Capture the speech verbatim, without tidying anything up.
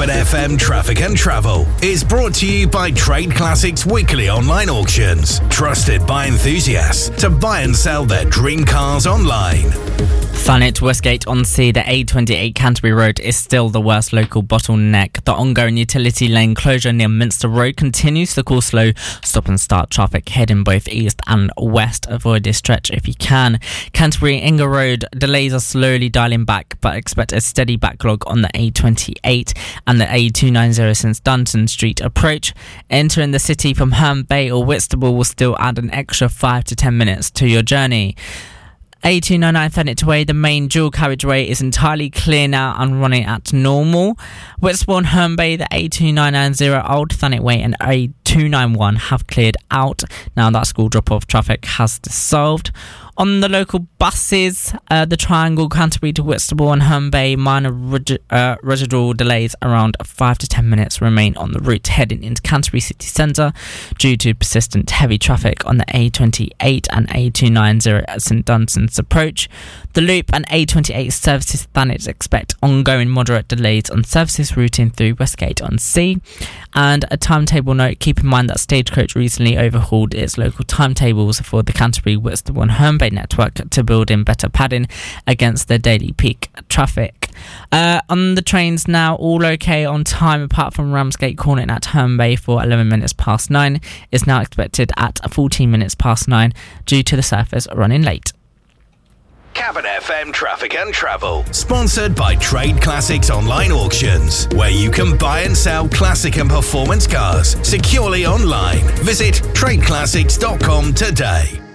Cabin F M Traffic and Travel is brought to you by Trade Classics Weekly Online Auctions. Trusted by enthusiasts to buy and sell their dream cars online. Thanet Westgate-on-Sea, the A twenty-eight Canterbury Road is still the worst local bottleneck. The ongoing utility lane closure near Minster Road continues to cause slow stop and start traffic heading both east and west. Avoid this stretch if you can. Canterbury Inga Road delays are slowly dialing back, but expect a steady backlog on the A twenty-eight and the A two ninety since Dunton Street approach. Entering the city from Herne Bay or Whitstable will still add an extra five to ten minutes to your journey. A two ninety-nine Thanet Way, the main dual carriageway, is entirely clear now and running at normal. Whitstable and Herne Bay, the A two ninety Old Thanet Way and A two ninety-one have cleared out. Now that school drop-off traffic has dissolved. On the local buses, uh, the Triangle, Canterbury to Whitstable and Herne Bay, minor reg- uh, residual delays around five to ten minutes remain on the route heading into Canterbury city centre due to persistent heavy traffic on the A twenty-eight and A two ninety at St Dunstan's approach. The Loop and A twenty-eight services Thanet expect ongoing moderate delays on services routing through Westgate-on-Sea. And a timetable note, keep in mind that Stagecoach recently overhauled its local timetables for the Canterbury, Whitstable and Herne Bay network to build in better padding against the daily peak traffic. Uh, on the trains now, all okay on time apart from Ramsgate Corner at Herne Bay for eleven minutes past nine is now expected at fourteen minutes past nine due to the surface running late. Cabin F M Traffic and Travel, sponsored by Trade Classics Online Auctions, where you can buy and sell classic and performance cars securely online. Visit trade classics dot com today.